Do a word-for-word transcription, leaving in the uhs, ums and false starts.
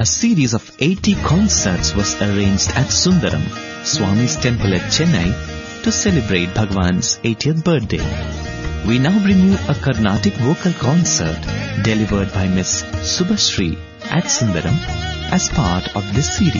A series of eighty concerts was arranged at Sundaram, Swami's temple at Chennai, to celebrate Bhagwan's eightieth birthday. We now bring you a Carnatic vocal concert delivered by Miss Subhashree at Sundaram as part of this series.